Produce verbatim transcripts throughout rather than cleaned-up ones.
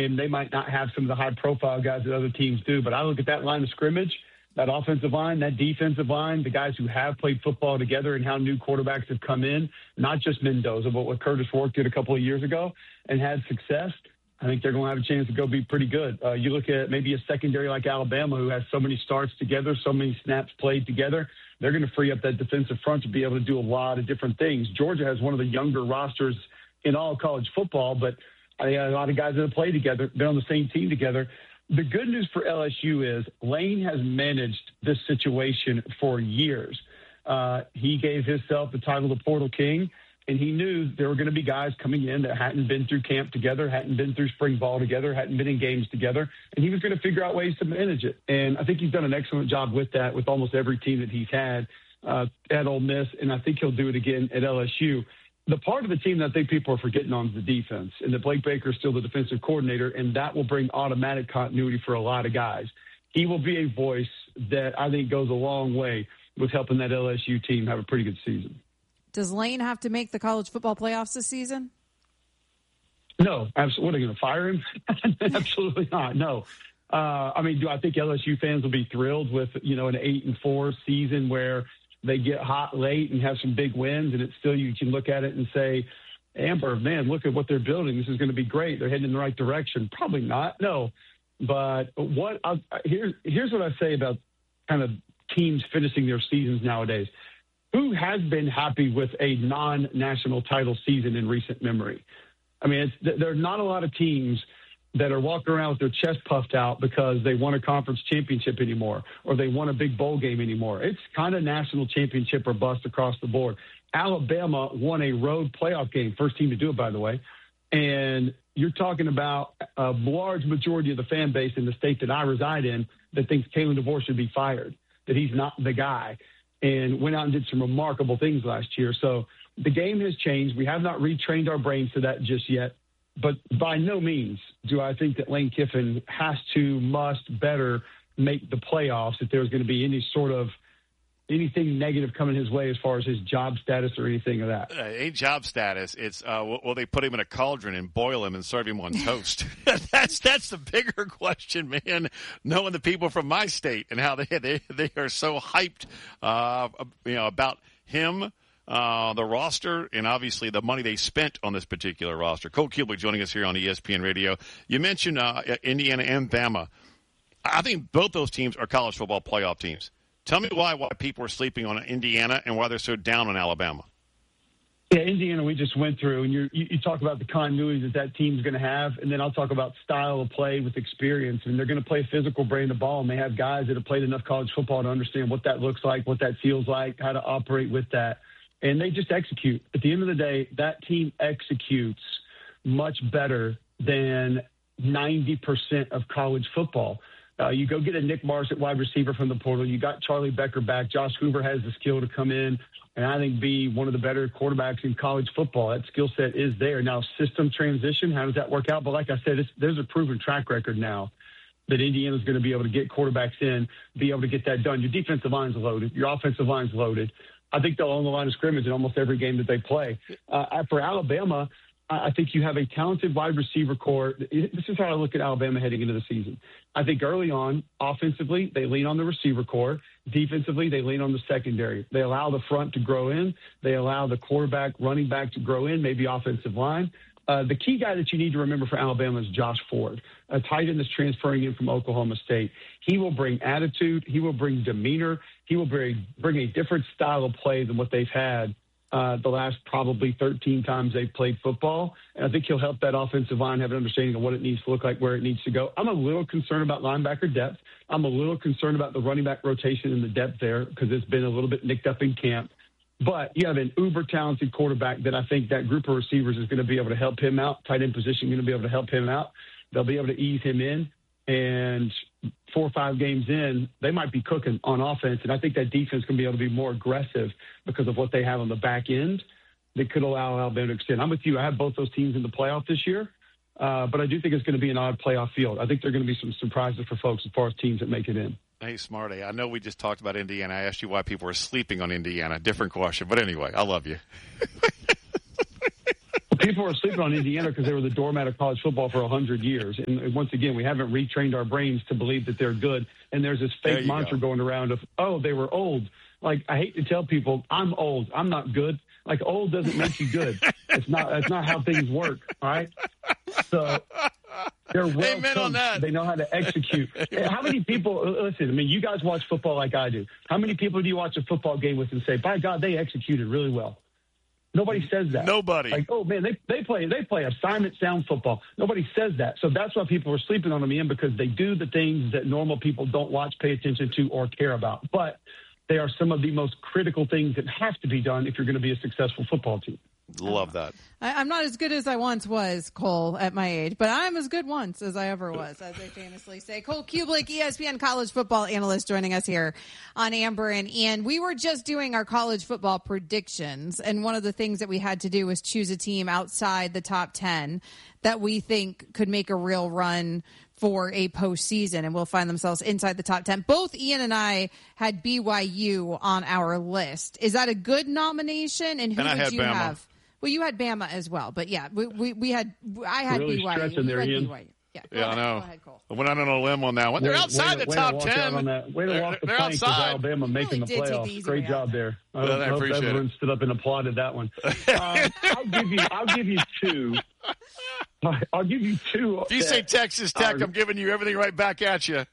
and they might not have some of the high-profile guys that other teams do. But I look at that line of scrimmage, that offensive line, that defensive line, the guys who have played football together and how new quarterbacks have come in, not just Mendoza, but what Curtis Rourke did a couple of years ago and had success. I think they're going to have a chance to go be pretty good. Uh, you look at maybe a secondary like Alabama who has so many starts together, so many snaps played together. They're going to free up that defensive front to be able to do a lot of different things. Georgia has one of the younger rosters in all college football, but I think a lot of guys that have played together, been on the same team together. The good news for L S U is Lane has managed this situation for years. Uh, he gave himself the title of Portal King, and he knew there were going to be guys coming in that hadn't been through camp together, hadn't been through spring ball together, hadn't been in games together, and he was going to figure out ways to manage it. And I think he's done an excellent job with that with almost every team that he's had uh, at Ole Miss, and I think he'll do it again at L S U. The part of the team that I think people are forgetting on is the defense, and that Blake Baker is still the defensive coordinator, and that will bring automatic continuity for a lot of guys. He will be a voice that I think goes a long way with helping that L S U team have a pretty good season. Does Lane have to make the college football playoffs this season? No, absolutely. What, are they going to fire him? Absolutely not. No. Uh, I mean, do I think L S U fans will be thrilled with, you know, an eight and four season where they get hot late and have some big wins, and it's still, you can look at it and say, Amber, man, look at what they're building. This is going to be great. They're heading in the right direction. Probably not. No. But what I'll, here's, here's what I say about kind of teams finishing their seasons nowadays. Who has been happy with a non-national title season in recent memory? I mean, it's, there are not a lot of teams that are walking around with their chest puffed out because they won a conference championship anymore or they won a big bowl game anymore. It's kind of national championship or bust across the board. Alabama won a road playoff game, first team to do it, by the way. And you're talking about a large majority of the fan base in the state that I reside in that thinks Kalen DeVore should be fired, that he's not the guy, and went out and did some remarkable things last year. So the game has changed. We have not retrained our brains to that just yet. But by no means do I think that Lane Kiffin has to, must, better make the playoffs if there's going to be any sort of anything negative coming his way as far as his job status or anything of that. Uh, ain't job status. It's, uh, will, will they put him in a cauldron and boil him and serve him on toast? that's that's the bigger question, man, knowing the people from my state and how they they, they are so hyped uh, you know, about him, Uh, the roster, and obviously the money they spent on this particular roster. Cole Kubelik joining us here on E S P N Radio. You mentioned uh, Indiana and Bama. I think both those teams are college football playoff teams. Tell me why why people are sleeping on Indiana and why they're so down on Alabama. Yeah, Indiana we just went through, and you you talk about the continuity that that team's going to have, and then I'll talk about style of play with experience. And they're going to play a physical brand of ball, and they have guys that have played enough college football to understand what that looks like, what that feels like, how to operate with that. And they just execute. At the end of the day, that team executes much better than ninety percent of college football. Uh, you go get a Nick Marsh at wide receiver from the portal. You got Charlie Becker back. Josh Hoover has the skill to come in and I think be one of the better quarterbacks in college football. That skill set is there. Now, system transition, how does that work out? But like I said, it's, there's a proven track record now that Indiana's going to be able to get quarterbacks in, be able to get that done. Your defensive line's loaded. Your offensive line's loaded. I think they'll own the line of scrimmage in almost every game that they play. Uh, for Alabama, I think you have a talented wide receiver core. This is how I look at Alabama heading into the season. I think early on, offensively, they lean on the receiver core. Defensively, they lean on the secondary. They allow the front to grow in. They allow the quarterback, running back to grow in, maybe offensive line. Uh, the key guy that you need to remember for Alabama is Josh Ford, a tight end that's transferring in from Oklahoma State. He will bring attitude. He will bring demeanor. He will bring, bring a different style of play than what they've had uh, the last probably thirteen times they've played football. And I think he'll help that offensive line have an understanding of what it needs to look like, where it needs to go. I'm a little concerned about linebacker depth. I'm a little concerned about the running back rotation and the depth there because it's been a little bit nicked up in camp. But you have an uber-talented quarterback that I think that group of receivers is going to be able to help him out. Tight end position going to be able to help him out. They'll be able to ease him in. And four or five games in, they might be cooking on offense. And I think that defense can be able to be more aggressive because of what they have on the back end that could allow Alabama to extend. I'm with you. I have both those teams in the playoff this year. Uh, but I do think it's going to be an odd playoff field. I think there are going to be some surprises for folks as far as teams that make it in. Hey, Smarty, I know we just talked about Indiana. I asked you why people were sleeping on Indiana. Different question. But anyway, I love you. People are sleeping on Indiana because they were the doormat of college football for one hundred years. And once again, we haven't retrained our brains to believe that they're good. And there's this fake mantra go. going around of, oh, they were old. Like, I hate to tell people, I'm old. I'm not good. Like, old doesn't make you good. It's not, that's not how things work, all right? So they're well coached. They know how to execute. How many people, listen, I mean, you guys watch football like I do. How many people do you watch a football game with and say, by God, they executed really well? Nobody says that. Nobody. Like, oh, man, they, they play they play assignment sound football. Nobody says that. So that's why people are sleeping on them, Ian, because they do the things that normal people don't watch, pay attention to, or care about. But they are some of the most critical things that have to be done if you're going to be a successful football team. Love that. I, I'm not as good as I once was, Cole, at my age, but I'm as good once as I ever was, as they famously say. Cole Cubelic, E S P N college football analyst, joining us here on Amber and Ian. We were just doing our college football predictions, and one of the things that we had to do was choose a team outside the top ten that we think could make a real run for a postseason and will find themselves inside the top ten. Both Ian and I had B Y U on our list. Is that a good nomination? And who and did you Bama. have? Well, you had Bama as well, but yeah, we we, we had I had really B Y U. There, you had Ian. B Y U. Yeah, yeah ahead. I know. Go ahead, Cole. I went out on a limb on that one. They're way, outside way, the way top to ten. On that. Way to they're walk the they're plank with outside. Alabama You making really the did take the playoffs. easy Great way job out. there. I Well, I hope appreciate everyone it. stood up and applauded that one. Um, I'll give you. I'll give you two. I'll give you two. If you say Texas Tech, I'm giving you everything right back at you.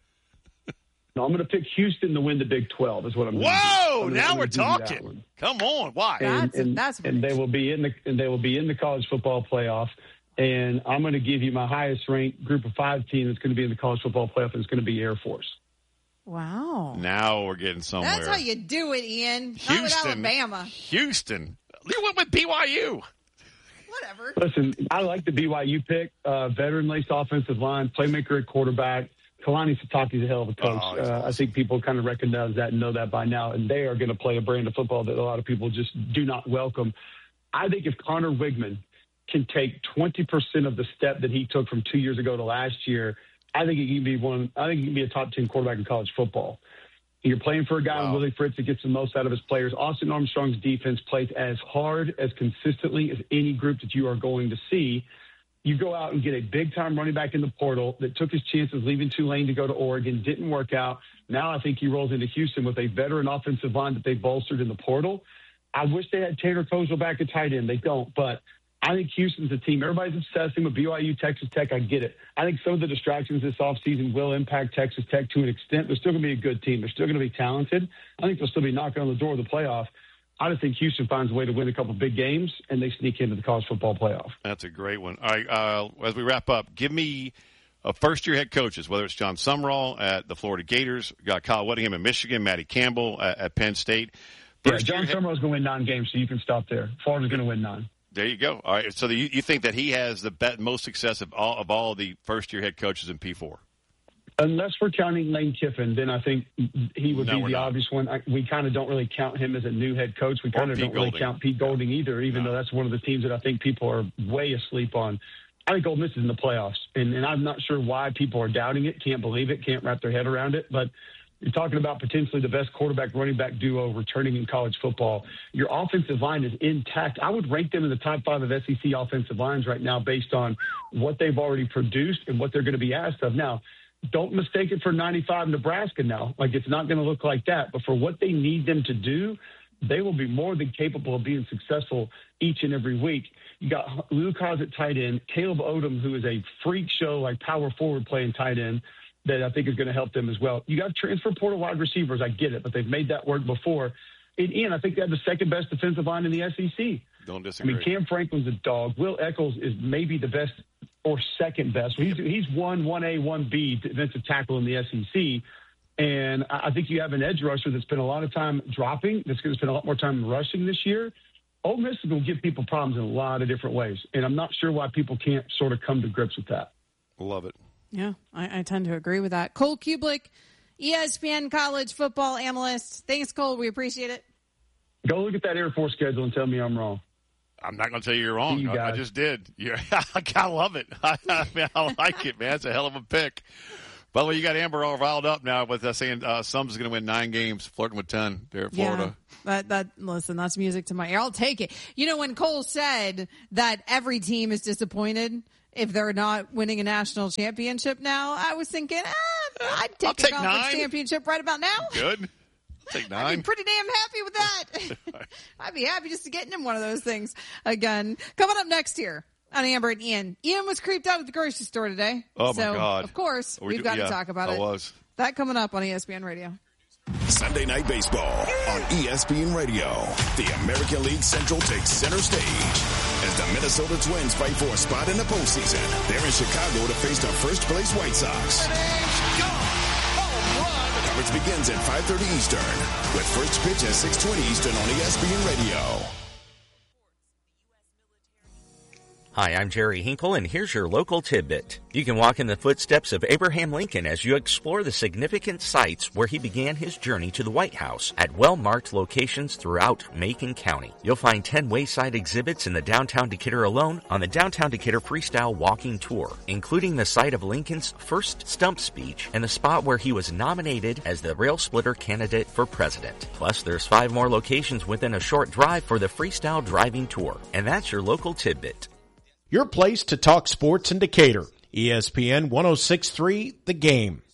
No, I'm going to pick Houston to win the Big twelve. Is what I'm. Whoa! Gonna do. now I'm we're gonna talking. Come on, why? And, That's and, that's and they will be in the and they will be in the college football playoff. And I'm going to give you my highest ranked group of five team that's going to be in the college football playoff. And it's going to be Air Force. Wow. Now we're getting somewhere. That's how you do it, Ian. Houston, Not with Alabama. Houston. You went with B Y U. Whatever. Listen, I like the B Y U pick. Uh, veteran-laced offensive line, playmaker at quarterback. Kalani Sitake's a hell of a coach. Oh, uh, awesome. I think people kind of recognize that and know that by now, and they are going to play a brand of football that a lot of people just do not welcome. I think if Connor Wigman can take twenty percent of the step that he took from two years ago to last year, I think he can be one. I think he can be a top ten quarterback in college football. You're playing for a guy, Wow. Willie Fritz, that gets the most out of his players. Austin Armstrong's defense plays as hard, as consistently as any group that you are going to see. You go out and get a big-time running back in the portal that took his chances leaving Tulane to go to Oregon, didn't work out. Now I think he rolls into Houston with a veteran offensive line that they bolstered in the portal. I wish they had Tanner Kozel back at tight end. They don't, but I think Houston's a team. Everybody's obsessing with B Y U, Texas Tech. I get it. I think some of the distractions this offseason will impact Texas Tech to an extent. They're still going to be a good team. They're still going to be talented. I think they'll still be knocking on the door of the playoff. I just think Houston finds a way to win a couple big games, and they sneak into the college football playoff. That's a great one. All right, uh, as we wrap up, give me a first-year head coaches, whether it's John Sumrall at the Florida Gators, got Kyle Whittingham at Michigan, Matty Campbell at, at Penn State. Yeah, John Sumrall's going to win nine games, so you can stop there. Florida's going to win nine. There you go. All right, so the, you, you think that he has the bet, most success of all of all the first-year head coaches in P four? Unless we're counting Lane Kiffin, then I think he would No, be we're the not. obvious one. I, we kind of don't really count him as a new head coach. We kind of Pete don't really Golding. count Pete Golding either, even No. though that's one of the teams that I think people are way asleep on. I think Ole Miss is in the playoffs, and, and I'm not sure why people are doubting it, can't believe it, can't wrap their head around it. But you're talking about potentially the best quarterback-running back duo returning in college football. Your offensive line is intact. I would rank them in the top five of S E C offensive lines right now based on what they've already produced and what they're going to be asked of. Now, don't mistake it for ninety-five Nebraska now. Like, it's not going to look like that. But for what they need them to do, they will be more than capable of being successful each and every week. You got Luke Haas at tight end, Caleb Odom, who is a freak show, like power forward playing tight end, that I think is going to help them as well. You got transfer portal wide receivers. I get it, but they've made that work before. And Ian, I think they have the second best defensive line in the S E C. Don't I disagree. mean, Cam Franklin's a dog. Will Eccles is maybe the best or second best. He's he's one, one A, one B defensive tackle in the S E C. And I think you have an edge rusher that's spent a lot of time dropping, that's going to spend a lot more time rushing this year. Ole Miss is going to give people problems in a lot of different ways. And I'm not sure why people can't sort of come to grips with that. Love it. Yeah, I, I tend to agree with that. Cole Cubelic, E S P N college football analyst. Thanks, Cole. We appreciate it. Go look at that Air Force schedule and tell me I'm wrong. I'm not going to tell you you're wrong. You I, I just did. Yeah, I love it. I, I, mean, I like it, man. It's a hell of a pick. By the way, you got Amber all riled up now with uh, saying uh, Sums is going to win nine games, flirting with ten there in Florida. Yeah, that, that, listen, that's music to my ear. I'll take it. You know, when Cole said that every team is disappointed if they're not winning a national championship now, I was thinking, ah, I'd take I'll a take conference nine. championship right about now. Good. I'll take nine. I'd be pretty damn happy with that. I'd be happy just to get in one of those things again. Coming up next here on Amber and Ian. Ian was creeped out at the grocery store today. Oh, my so, God. Of course, We we've do- got yeah, to talk about I it. was. That coming up on E S P N Radio. Sunday Night Baseball on E S P N Radio. The American League Central takes center stage as the Minnesota Twins fight for a spot in the postseason. They're in Chicago to face the first-place White Sox. Coverage begins at five thirty Eastern with first pitch at six twenty Eastern on E S P N Radio. Hi, I'm Jerry Hinkle, and here's your local tidbit. You can walk in the footsteps of Abraham Lincoln as you explore the significant sites where he began his journey to the White House at well-marked locations throughout Macon County. You'll find ten wayside exhibits in the downtown Decatur alone on the Downtown Decatur Freestyle Walking Tour, including the site of Lincoln's first stump speech and the spot where he was nominated as the rail splitter candidate for president. Plus, there's five more locations within a short drive for the Freestyle Driving Tour. And that's your local tidbit. Your place to talk sports in Decatur. E S P N one oh six point three, The Game.